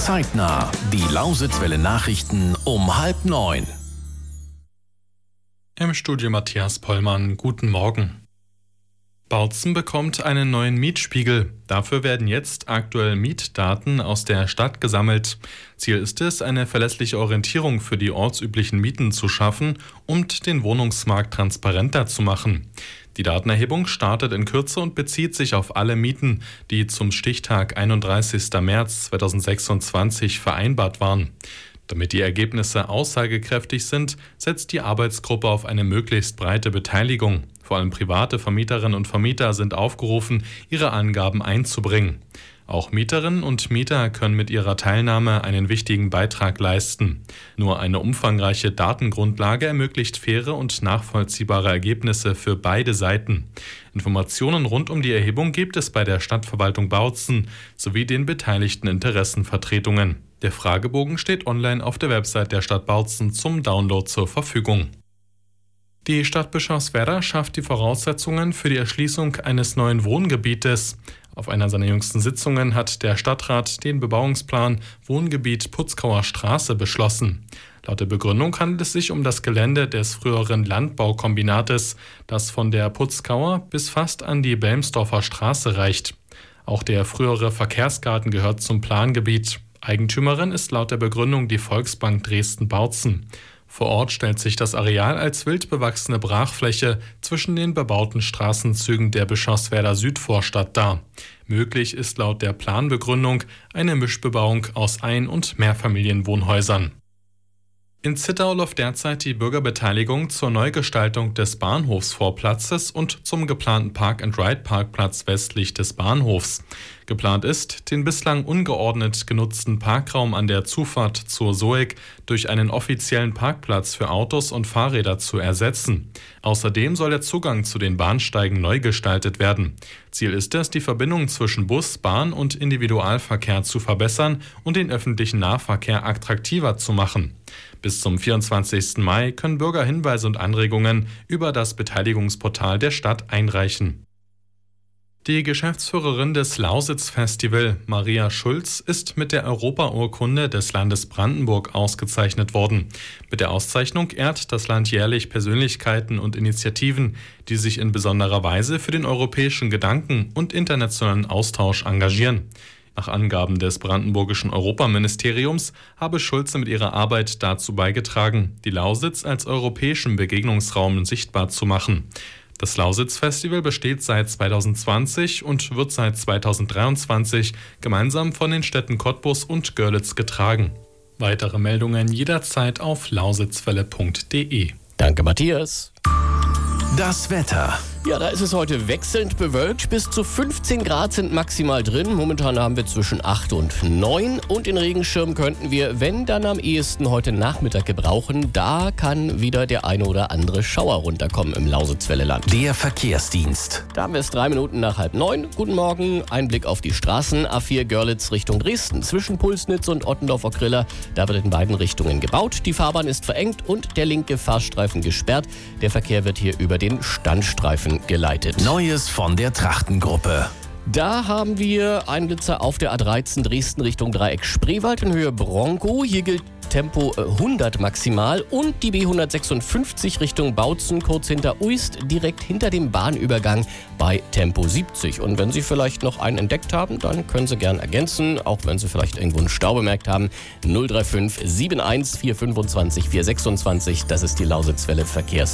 Zeitnah. Die Lausitzwelle Nachrichten um 8:30. Im Studio Matthias Pollmann. Guten Morgen. Bautzen bekommt einen neuen Mietspiegel. Dafür werden jetzt aktuell Mietdaten aus der Stadt gesammelt. Ziel ist es, eine verlässliche Orientierung für die ortsüblichen Mieten zu schaffen und den Wohnungsmarkt transparenter zu machen. Die Datenerhebung startet in Kürze und bezieht sich auf alle Mieten, die zum Stichtag 31. März 2026 vereinbart waren. Damit die Ergebnisse aussagekräftig sind, setzt die Arbeitsgruppe auf eine möglichst breite Beteiligung. Vor allem private Vermieterinnen und Vermieter sind aufgerufen, ihre Angaben einzubringen. Auch Mieterinnen und Mieter können mit ihrer Teilnahme einen wichtigen Beitrag leisten. Nur eine umfangreiche Datengrundlage ermöglicht faire und nachvollziehbare Ergebnisse für beide Seiten. Informationen rund um die Erhebung gibt es bei der Stadtverwaltung Bautzen sowie den beteiligten Interessenvertretungen. Der Fragebogen steht online auf der Website der Stadt Bautzen zum Download zur Verfügung. Die Stadt Bischofswerda schafft die Voraussetzungen für die Erschließung eines neuen Wohngebietes. Auf einer seiner jüngsten Sitzungen hat der Stadtrat den Bebauungsplan Wohngebiet Putzkauer Straße beschlossen. Laut der Begründung handelt es sich um das Gelände des früheren Landbaukombinates, das von der Putzkauer bis fast an die Belmsdorfer Straße reicht. Auch der frühere Verkehrsgarten gehört zum Plangebiet. Eigentümerin ist laut der Begründung die Volksbank Dresden-Bautzen. Vor Ort stellt sich das Areal als wild bewachsene Brachfläche zwischen den bebauten Straßenzügen der Bischofswerder Südvorstadt dar. Möglich ist laut der Planbegründung eine Mischbebauung aus Ein- und Mehrfamilienwohnhäusern. In Zittau läuft derzeit die Bürgerbeteiligung zur Neugestaltung des Bahnhofsvorplatzes und zum geplanten Park-and-Ride-Parkplatz westlich des Bahnhofs. Geplant ist, den bislang ungeordnet genutzten Parkraum an der Zufahrt zur Soeg durch einen offiziellen Parkplatz für Autos und Fahrräder zu ersetzen. Außerdem soll der Zugang zu den Bahnsteigen neu gestaltet werden. Ziel ist es, die Verbindung zwischen Bus, Bahn und Individualverkehr zu verbessern und den öffentlichen Nahverkehr attraktiver zu machen. Bis zum 24. Mai können Bürger Hinweise und Anregungen über das Beteiligungsportal der Stadt einreichen. Die Geschäftsführerin des Lausitz-Festival, Maria Schulz, ist mit der Europaurkunde des Landes Brandenburg ausgezeichnet worden. Mit der Auszeichnung ehrt das Land jährlich Persönlichkeiten und Initiativen, die sich in besonderer Weise für den europäischen Gedanken und internationalen Austausch engagieren. Nach Angaben des brandenburgischen Europaministeriums habe Schulze mit ihrer Arbeit dazu beigetragen, die Lausitz als europäischen Begegnungsraum sichtbar zu machen. Das Lausitz-Festival besteht seit 2020 und wird seit 2023 gemeinsam von den Städten Cottbus und Görlitz getragen. Weitere Meldungen jederzeit auf lausitzwelle.de. Danke, Matthias. Das Wetter. Ja, da ist es heute wechselnd bewölkt. Bis zu 15 Grad sind maximal drin. Momentan haben wir zwischen 8 und 9. Und den Regenschirm könnten wir, wenn, dann am ehesten heute Nachmittag gebrauchen. Da kann wieder der eine oder andere Schauer runterkommen im Lausitzwelle-Land. Der Verkehrsdienst. Da haben wir es 3 Minuten nach 8:30. Guten Morgen. Ein Blick auf die Straßen. A4 Görlitz Richtung Dresden. Zwischen Pulsnitz und Ottendorf-Okrilla. Da wird in beiden Richtungen gebaut. Die Fahrbahn ist verengt und der linke Fahrstreifen gesperrt. Der Verkehr wird hier über den Standstreifen geleitet. Neues von der Trachtengruppe. Da haben wir einen Blitzer auf der A13 Dresden Richtung Dreieck Spreewald in Höhe Bronkow. Hier gilt Tempo 100 maximal und die B156 Richtung Bautzen kurz hinter Uist, direkt hinter dem Bahnübergang bei Tempo 70. Und wenn Sie vielleicht noch einen entdeckt haben, dann können Sie gern ergänzen, auch wenn Sie vielleicht irgendwo einen Stau bemerkt haben. 035 71 425 426, das ist die Lausitzwelle Verkehrs